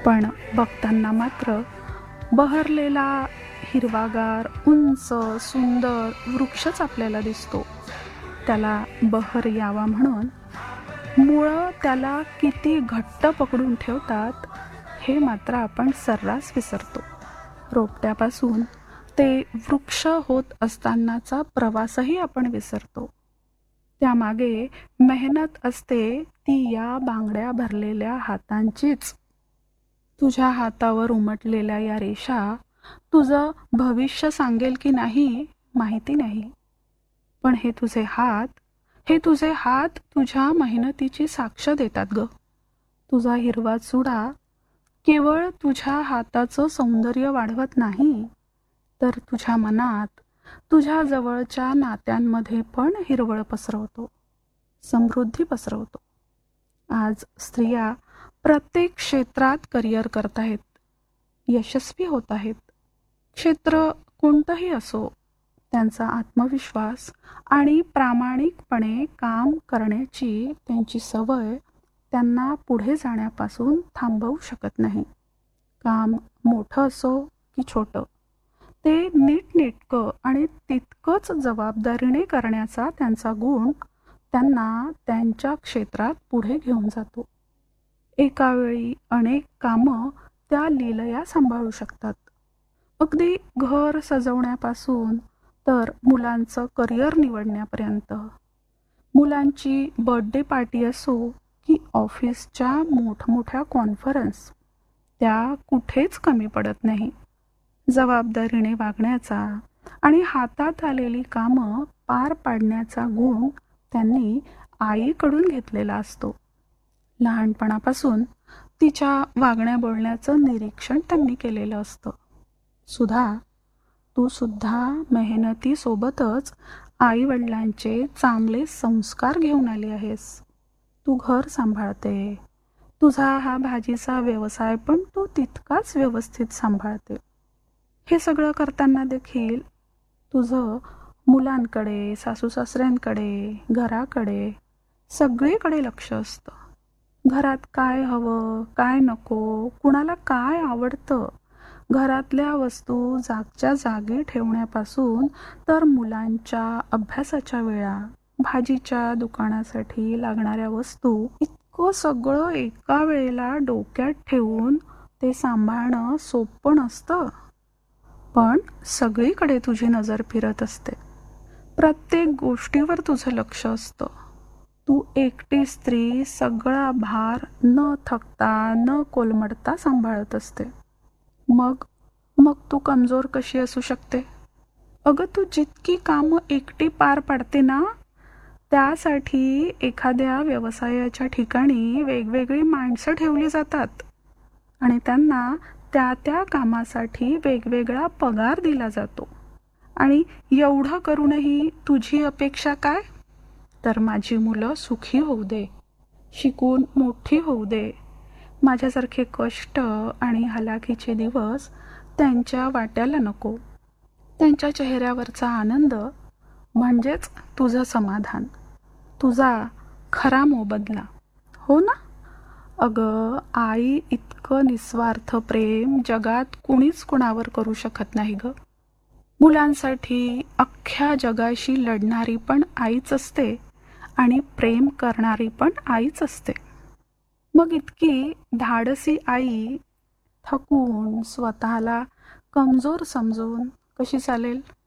पण बघताना मात्र बहरलेला हिरवागार उंच सुंदर वृक्षच आपल्याला दिसतो. त्याला बहर यावा म्हणून मुळं त्याला किती घट्ट पकडून ठेवतात हे मात्र आपण सर्रास विसरतो. रोपट्यापासून ते वृक्ष होत असतानाचा प्रवासही आपण विसरतो. त्यामागे मेहनत असते ती या बांगड्या भरलेल्या हातांचीच. तुझ्या हातावर उमटलेल्या या रेषा तुझं भविष्य सांगेल की नाही माहिती नाही, पण हे तुझे हात तुझ्या मेहनतीची साक्ष देतात ग. तुझा हिरवा चुडा केवळ तुझ्या हाताचं सौंदर्य वाढवत नाही, तर तुझ्या मनात, तुझ्या जवळच्या नात्यांमध्ये पण हिरवळ पसरवतो, समृद्धी पसरवतो. आज स्त्रिया प्रत्येक क्षेत्रात करिअर करत आहेत, यशस्वी होत आहेत. क्षेत्र कोणतंही असो, त्यांचा आत्मविश्वास आणि प्रामाणिकपणे काम करण्याची त्यांची सवय त्यांना पुढे जाण्यापासून थांबवू शकत नाही. काम मोठं असो की छोटं, ते नीटनेटकं आणि तितकंच जबाबदारीने करण्याचा त्यांचा गुण त्यांना त्यांच्या क्षेत्रात पुढे घेऊन जातो. एका वेळी अनेक कामं त्या लीलया सांभाळू शकतात. अगदी घर सजवण्यापासून तर मुलांचं करिअर निवडण्यापर्यंत, मुलांची बर्थडे पार्टी असो की ऑफिसच्या मोठमोठ्या कॉन्फरन्स, त्या कुठेच कमी पडत नाही. जबाबदारीने वागण्याचा आणि हातात आलेली कामं पार पाडण्याचा गुण त्यांनी आईकडून घेतलेला असतो. लहानपणापासून तिच्या वागण्या बोलण्याचं निरीक्षण त्यांनी केलेलं असतं. तू सुद्धा मेहनतीसोबतच आई-वडिलांचे चांगले संस्कार घेऊन आली आहेस. तू घर सांभाळते, तुझा हा भाजीचा व्यवसाय पण तू तितकाच व्यवस्थित सांभाळते. हे सगळं करताना देखील तुझं मुलांकडे, सासूसासऱ्यांकडे, घराकडे, सगळीकडे लक्ष असतं. घरात काय हवं, काय नको, कुणाला काय आवडतं, घरातल्या वस्तू जागच्या जागी ठेवण्यापासून तर मुलांच्या अभ्यासाच्या वेळा, भाजीच्या दुकानासाठी लागणाऱ्या वस्तू, इतकं सगळं एका वेळेला डोक्यात ठेवून ते सांभाळणं सोपं नसतं. पण सगळीकडे तुझी नजर फिरत असते, प्रत्येक गोष्टीवर तुझं लक्ष असतं. तू एकटी स्त्री सगळा भार न थकता न कोलमडता सांभाळत असते. मग तू कमजोर कशी असू शकते? अगं, तू जितकी कामं एकटी पार पाडते ना, त्यासाठी एखाद्या व्यवसायाच्या ठिकाणी वेगवेगळी माणसं ठेवली जातात आणि त्यांना त्या कामासाठी वेगवेगळा पगार दिला जातो. आणि एवढं करूनही तुझी अपेक्षा काय? तर माझी मुलं सुखी होऊ दे, शिकून मोठी होऊ दे, माझ्यासारखे कष्ट आणि हलाखीचे दिवस त्यांच्या वाट्याला नको. त्यांच्या चेहऱ्यावरचा आनंद म्हणजेच तुझं समाधान, तुझा खरा मोबदला, हो ना? अगं, आई इतकं निस्वार्थ प्रेम जगात कुणीच कुणावर करू शकत नाही ग. मुलांसाठी अख्ख्या जगाशी लढणारी पण आईच असते आणि प्रेम करणारी पण आईच असते. मग इतकी धाडसी आई थकून स्वतःला कमजोर समजून कशी चालेल?